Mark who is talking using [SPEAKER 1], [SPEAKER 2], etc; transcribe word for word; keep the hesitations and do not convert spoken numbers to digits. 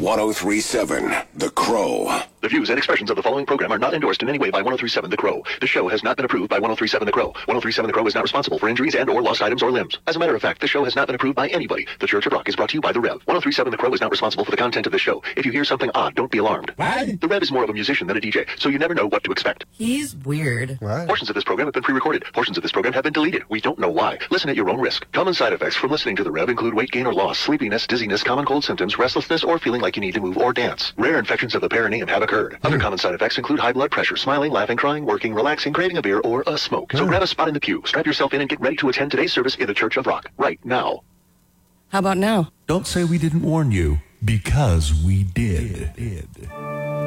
[SPEAKER 1] oh three point seven The Crow.
[SPEAKER 2] The views and expressions of the following program are not endorsed in any way by one oh three point seven The Crow. The show has not been approved by one oh three point seven The Crow. one oh three point seven The Crow is not responsible for injuries and or lost items or limbs. As a matter of fact, the show has not been approved by anybody. The Church of Rock is brought to you by The Rev. one oh three point seven The Crow is not responsible for the content of the show. If you hear something odd, don't be alarmed.
[SPEAKER 3] What?
[SPEAKER 2] The Rev is more of a musician than a D J, so you never know what to expect.
[SPEAKER 4] He's weird.
[SPEAKER 3] What?
[SPEAKER 2] Portions of this program have been pre-recorded. Portions of this program have been deleted. We don't know why. Listen at your own risk. Common side effects from listening to The Rev include weight gain or loss, sleepiness, dizziness, common cold symptoms, restlessness, or feeling like you need to move or dance. Rare infections of the perineum have occurred. Other common side effects include high blood pressure, smiling, laughing, crying, working, relaxing, craving a beer, or a smoke. So grab a spot in the pew, strap yourself in, and get ready to attend today's service in the Church of Rock. Right now.
[SPEAKER 4] How about now?
[SPEAKER 5] Don't say we didn't warn you, because we did. did.